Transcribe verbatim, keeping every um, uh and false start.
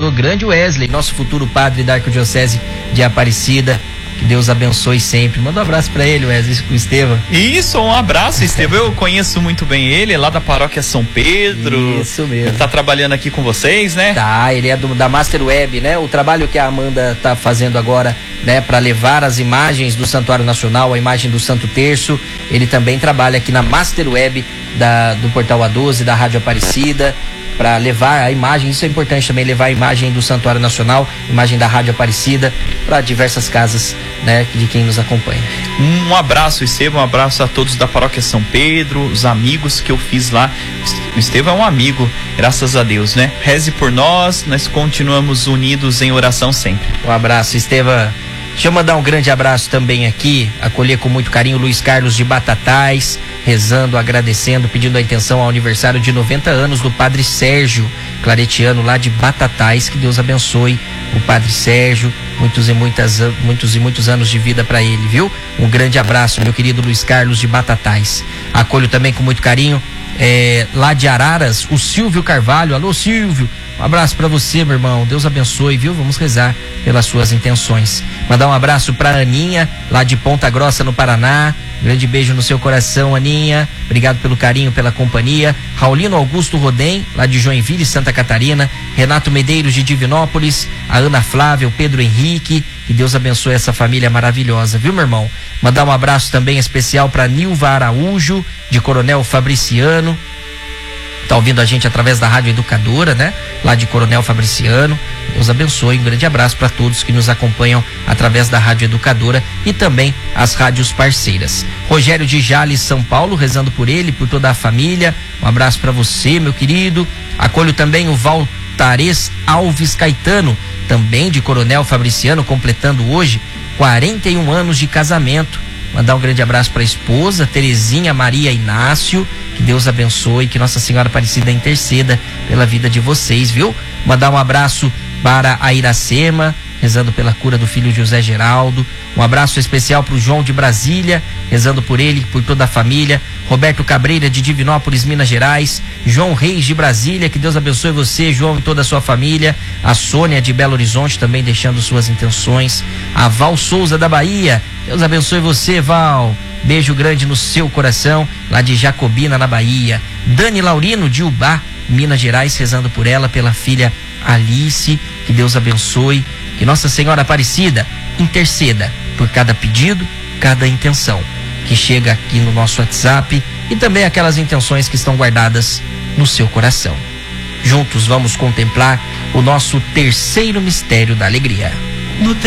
no grande Wesley, nosso futuro padre da Arquidiocese de Aparecida. Que Deus abençoe sempre. Manda um abraço pra ele, Wesley, o Estevão. Isso, um abraço, Estevão. Eu conheço muito bem ele, lá da paróquia São Pedro. Isso mesmo. Tá trabalhando aqui com vocês, né? Tá, ele é do, da Master Web, né? O trabalho que a Amanda tá fazendo agora, né, para levar as imagens do Santuário Nacional, a imagem do Santo Terço. Ele também trabalha aqui na Master Web da, do Portal A doze, da Rádio Aparecida, para levar a imagem. Isso é importante também, levar a imagem do Santuário Nacional, imagem da Rádio Aparecida, para diversas casas, né, de quem nos acompanha. Um abraço, Estevão, um abraço a todos da paróquia São Pedro, os amigos que eu fiz lá. O Estevão é um amigo, graças a Deus, né? Reze por nós, nós continuamos unidos em oração sempre. Um abraço, Estevão. Deixa eu mandar um grande abraço também aqui, acolher com muito carinho o Luiz Carlos de Batatais, rezando, agradecendo, pedindo a intenção ao aniversário de noventa anos do Padre Sérgio Claretiano, lá de Batatais. Que Deus abençoe o Padre Sérgio, muitos e muitas, muitos e muitos anos de vida para ele, viu? Um grande abraço, meu querido Luiz Carlos de Batatais. Acolho também com muito carinho, é, lá de Araras, o Silvio Carvalho. Alô, Silvio, um abraço para você, meu irmão. Deus abençoe, viu? Vamos rezar pelas suas intenções. Mandar um abraço para Aninha, lá de Ponta Grossa, no Paraná. Grande beijo no seu coração, Aninha. Obrigado pelo carinho, pela companhia. Raulino Augusto Rodem, lá de Joinville, Santa Catarina. Renato Medeiros, de Divinópolis. A Ana Flávia, o Pedro Henrique. Que Deus abençoe essa família maravilhosa, viu, meu irmão? Mandar um abraço também especial para Nilva Araújo, de Coronel Fabriciano. Tá ouvindo a gente através da Rádio Educadora, né? Lá de Coronel Fabriciano. Deus abençoe. Um grande abraço para todos que nos acompanham através da Rádio Educadora e também as rádios parceiras. Rogério de Jales, São Paulo, rezando por ele, por toda a família. Um abraço para você, meu querido. Acolho também o Valtares Alves Caetano, também de Coronel Fabriciano, completando hoje quarenta e um anos de casamento. Mandar um grande abraço para a esposa, Terezinha Maria Inácio. Que Deus abençoe, que Nossa Senhora Aparecida interceda pela vida de vocês, viu? Mandar um abraço para a Iracema, rezando pela cura do filho José Geraldo. Um abraço especial para o João de Brasília, rezando por ele, por toda a família. Roberto Cabreira, de Divinópolis, Minas Gerais. João Reis, de Brasília. Que Deus abençoe você, João, e toda a sua família. A Sônia, de Belo Horizonte, também deixando suas intenções. A Val Souza, da Bahia. Deus abençoe você, Val. Beijo grande no seu coração, lá de Jacobina, na Bahia. Dani Laurino, de Ubá, Minas Gerais, rezando por ela, pela filha Alice. Que Deus abençoe, que Nossa Senhora Aparecida interceda por cada pedido, cada intenção que chega aqui no nosso WhatsApp e também aquelas intenções que estão guardadas no seu coração. Juntos vamos contemplar o nosso terceiro mistério da alegria. No